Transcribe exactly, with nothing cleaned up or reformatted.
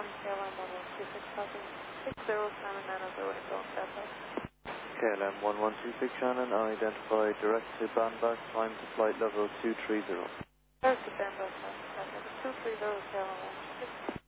one, K L M one one two six, copy. six zero Shannon nine oh zero to go Delta. K L M one one two six Shannon, identify direct to Bandback, climb to flight level two three zero. Direct to Bandback, two three zero K L M one two six.